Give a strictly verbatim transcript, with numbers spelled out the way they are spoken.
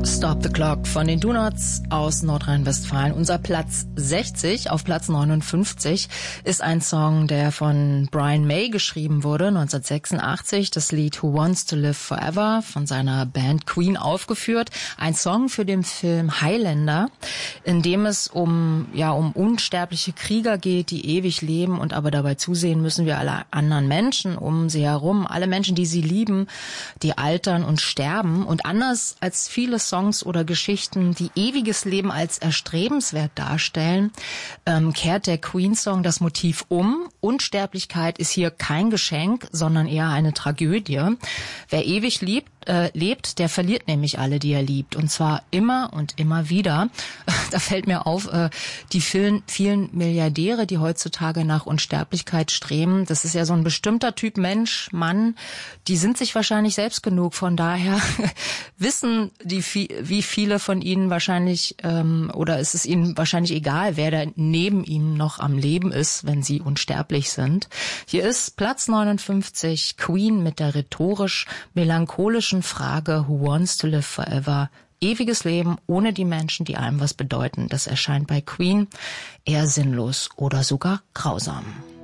Stop the Clock von den Donuts aus Nordrhein-Westfalen. Unser Platz sechzig, auf Platz neunundfünfzig, ist ein Song, der von Brian May geschrieben wurde, neunzehnhundertsechsundachtzig. Das Lied Who Wants to Live Forever von seiner Band Queen aufgeführt. Ein Song für den Film Highlander, in dem es um, ja, um unsterbliche Krieger geht, die ewig leben und aber dabei zusehen müssen, wie alle anderen Menschen um sie herum, alle Menschen, die sie lieben, die altern und sterben. Und anders als viele Songs oder Geschichten, die ewiges Leben als erstrebenswert darstellen, ähm, kehrt der Queen-Song das Motiv um. Unsterblichkeit ist hier kein Geschenk, sondern eher eine Tragödie. Wer ewig liebt, äh, lebt, der verliert nämlich alle, die er liebt. Und zwar immer und immer wieder. Da fällt mir auf, äh, die vielen, vielen Milliardäre, die heutzutage nach Unsterblichkeit streben, das ist ja so ein bestimmter Typ Mensch, Mann, die sind sich wahrscheinlich selbst genug. Von daher wissen die, wie viele von ihnen wahrscheinlich, ähm, oder ist es ihnen wahrscheinlich egal, wer da neben ihnen noch am Leben ist, wenn sie unsterblich sind. Hier ist Platz neunundfünfzig, Queen mit der rhetorisch-melancholischen Frage Who Wants to Live Forever? Ewiges Leben ohne die Menschen, die einem was bedeuten. Das erscheint bei Queen eher sinnlos oder sogar grausam.